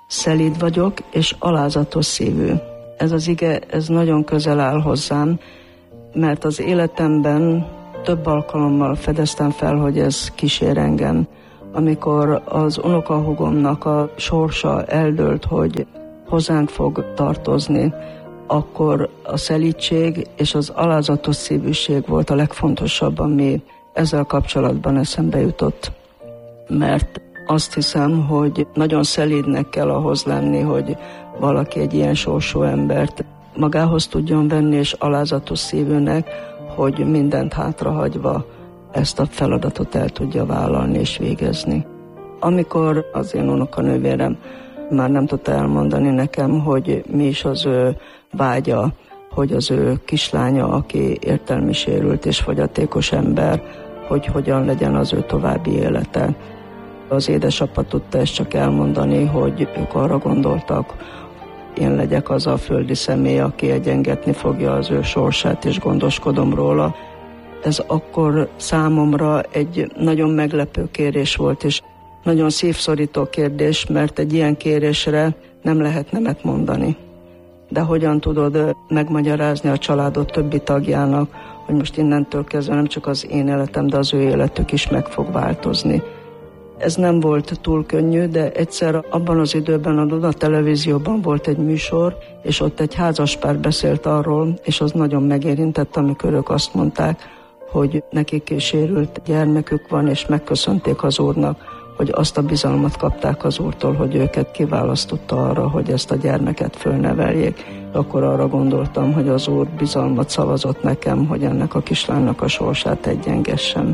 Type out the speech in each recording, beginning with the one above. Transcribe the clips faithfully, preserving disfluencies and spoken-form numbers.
szelíd vagyok, és alázatos szívű. Ez az ige, ez nagyon közel áll hozzám, mert az életemben több alkalommal fedeztem fel, hogy ez kísér engem. Amikor az unokahúgomnak a sorsa eldőlt, hogy hozzánk fog tartozni, akkor a szelídség és az alázatos szívűség volt a legfontosabb, ami ezzel kapcsolatban eszembe jutott. Mert azt hiszem, hogy nagyon szelídnek kell ahhoz lenni, hogy valaki egy ilyen sorsú embert magához tudjon venni, és alázatos szívűnek, hogy mindent hátrahagyva ezt a feladatot el tudja vállalni és végezni. Amikor az én unokanővérem már nem tudta elmondani nekem, hogy mi is az ő vágya, hogy az ő kislánya, aki értelmi sérült és fogyatékos ember, hogy hogyan legyen az ő további élete. Az édesapa tudta ezt csak elmondani, hogy ők arra gondoltak, én legyek az a földi személy, aki egyengetni fogja az ő sorsát, és gondoskodom róla. Ez akkor számomra egy nagyon meglepő kérés volt, és nagyon szívszorító kérdés, mert egy ilyen kérésre nem lehet nemet mondani. De hogyan tudod megmagyarázni a családod többi tagjának, hogy most innentől kezdve nem csak az én életem, de az ő életük is meg fog változni. Ez nem volt túl könnyű, de egyszer abban az időben a Duna Televízióban volt egy műsor, és ott egy házaspár beszélt arról, és az nagyon megérintett, amikor ők azt mondták, hogy nekik sérült gyermekük van, és megköszönték az Úrnak, hogy azt a bizalmat kapták az Úrtól, hogy őket kiválasztotta arra, hogy ezt a gyermeket fölneveljék. Akkor arra gondoltam, hogy az Úr bizalmat szavazott nekem, hogy ennek a kislánynak a sorsát egyengessem.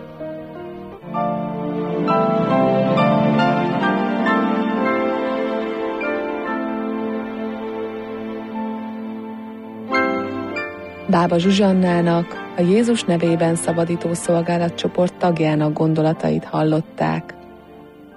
Bába Zsuzsannának, a Jézus nevében szabadító szolgálatcsoport tagjának gondolatait hallották.